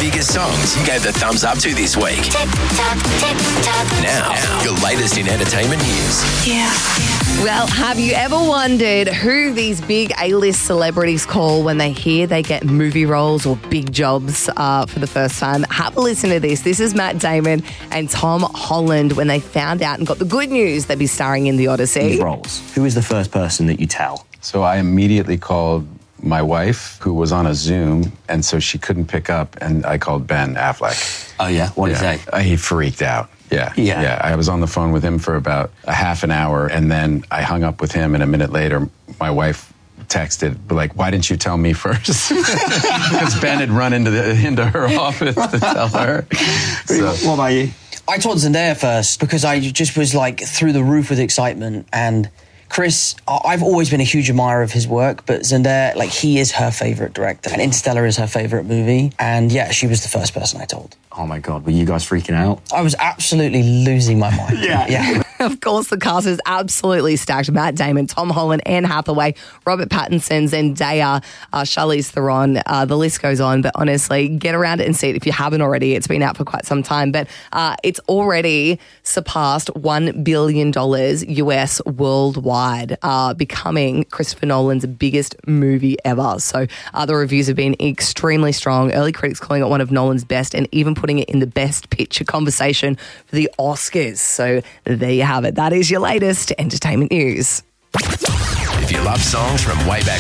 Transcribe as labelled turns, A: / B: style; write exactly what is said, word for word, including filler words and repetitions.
A: biggest songs you gave the thumbs up to this week.
B: Tick tock, tick tock.
A: Now, now, your latest in entertainment news.
B: Yeah.
C: Well, have you ever wondered who these big A-list celebrities call when they hear they get movie roles or big jobs uh, for the first time? Have a listen to this. This is Matt Damon and Tom Holland when they found out and got the good news they'd be starring in The Odyssey.
D: Roles. Who is the first person that you tell?
E: So I immediately called my wife, who was on a Zoom, and so she couldn't pick up, and I called Ben Affleck.
D: Oh, yeah? What did
E: yeah.
D: he say?
E: Uh, he freaked out. Yeah.
D: Yeah.
E: Yeah. I was on the phone with him for about a half an hour, and then I hung up with him, and a minute later, my wife texted, like, why didn't you tell me first? Because Ben had run into the, into her office to tell her. So,
D: What about you?
F: I told Zendaya first because I just was like through the roof with excitement. And Chris, I- I've always been a huge admirer of his work, but Zendaya, like, he is her favourite director. And Interstellar is her favourite movie. And yeah, she was the first person I told.
D: Oh, my God. Were you guys freaking out?
F: I was absolutely losing my mind.
D: Yeah.
F: Yeah.
C: Of course, the cast is absolutely stacked. Matt Damon, Tom Holland, Anne Hathaway, Robert Pattinson, Zendaya, uh, Charlize Theron. Uh, the list goes on, but honestly, get around it and see it if you haven't already. It's been out for quite some time, but uh, it's already surpassed one billion dollars U S worldwide, uh, becoming Christopher Nolan's biggest movie ever. So uh, the reviews have been extremely strong. Early critics calling it one of Nolan's best and even putting it in the best picture conversation for the Oscars. So there you have it. That is your latest entertainment news.
A: If you love songs from way back